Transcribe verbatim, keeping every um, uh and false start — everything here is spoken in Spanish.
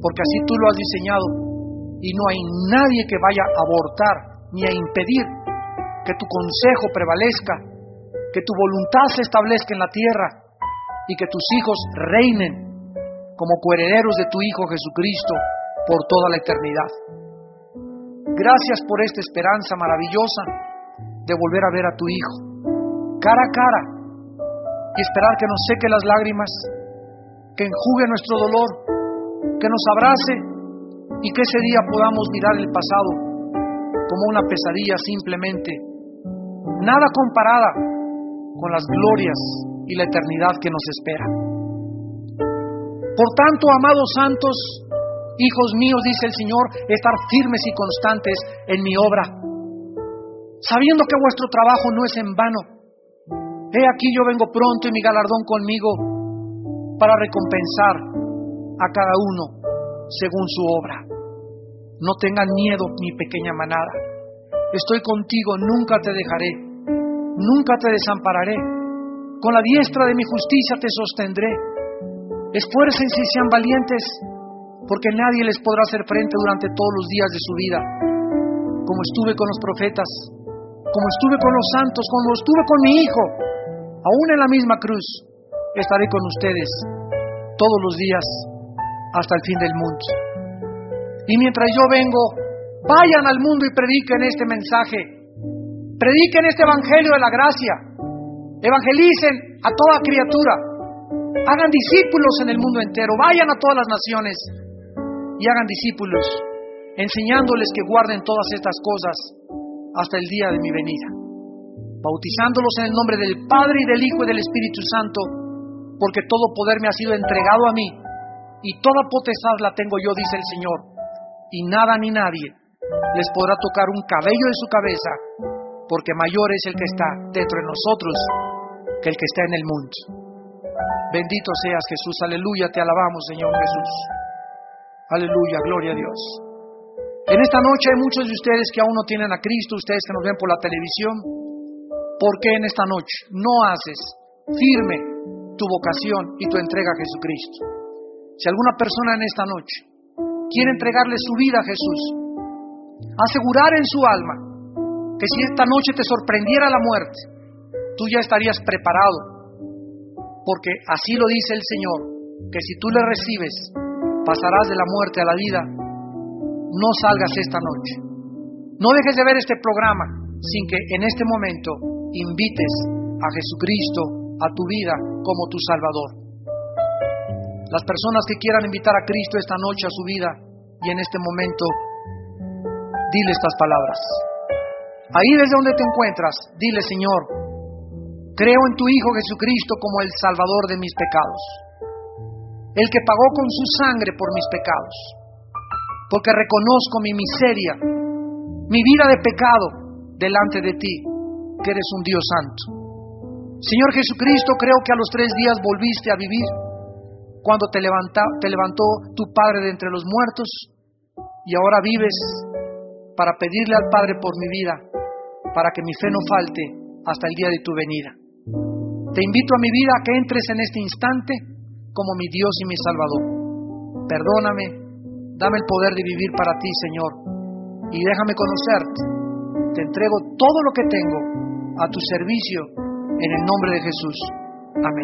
porque así tú lo has diseñado, y no hay nadie que vaya a abortar ni a impedir que tu consejo prevalezca, que tu voluntad se establezca en la tierra y que tus hijos reinen como coherederos de tu Hijo Jesucristo por toda la eternidad. Gracias por esta esperanza maravillosa de volver a ver a tu Hijo cara a cara y esperar que nos seque las lágrimas, que enjugue nuestro dolor, que nos abrace y que ese día podamos mirar el pasado como una pesadilla simplemente, nada comparada con las glorias y la eternidad que nos espera. Por tanto, amados santos, hijos míos, dice el Señor, estar firmes y constantes en mi obra, sabiendo que vuestro trabajo no es en vano. He aquí yo vengo pronto y mi galardón conmigo para recompensar a cada uno según su obra. No tengan miedo, mi pequeña manada. Estoy contigo, nunca te dejaré, nunca te desampararé. Con la diestra de mi justicia te sostendré. Esfuércense y sean valientes, porque nadie les podrá hacer frente durante todos los días de su vida. Como estuve con los profetas, como estuve con los santos, como estuve con mi Hijo, aún en la misma cruz, estaré con ustedes todos los días hasta el fin del mundo. Y mientras yo vengo, vayan al mundo y prediquen este mensaje, prediquen este evangelio de la gracia, evangelicen a toda criatura, hagan discípulos en el mundo entero, vayan a todas las naciones y hagan discípulos, enseñándoles que guarden todas estas cosas hasta el día de mi venida, bautizándolos en el nombre del Padre y del Hijo y del Espíritu Santo, porque todo poder me ha sido entregado a mí y toda potestad la tengo yo, dice el Señor, y nada ni nadie les podrá tocar un cabello de su cabeza, porque mayor es el que está dentro de nosotros que el que está en el mundo. Bendito seas, Jesús, aleluya, te alabamos, Señor Jesús, aleluya, gloria a Dios. En esta noche hay muchos de ustedes que aún no tienen a Cristo, ustedes que nos ven por la televisión. ¿Por qué en esta noche no haces firme tu vocación y tu entrega a Jesucristo? Si alguna persona en esta noche quiere entregarle su vida a Jesús, asegurar en su alma que si esta noche te sorprendiera la muerte, tú ya estarías preparado, porque así lo dice el Señor, que si tú le recibes, pasarás de la muerte a la vida. No salgas esta noche, no dejes de ver este programa sin que en este momento invites a Jesucristo a tu vida como tu Salvador. Las personas que quieran invitar a Cristo esta noche a su vida y en este momento, dile estas palabras. Ahí desde donde te encuentras, dile: Señor, creo en tu Hijo Jesucristo como el Salvador de mis pecados, el que pagó con su sangre por mis pecados, porque reconozco mi miseria, mi vida de pecado delante de ti, que eres un Dios santo. Señor Jesucristo, creo que a los tres días volviste a vivir, cuando te, levanta, te levantó tu Padre de entre los muertos, y ahora vives para pedirle al Padre por mi vida, para que mi fe no falte hasta el día de tu venida. Te invito a mi vida a que entres en este instante como mi Dios y mi Salvador. Perdóname, dame el poder de vivir para ti, Señor, y déjame conocerte. Te entrego todo lo que tengo a tu servicio en el nombre de Jesús. Amén.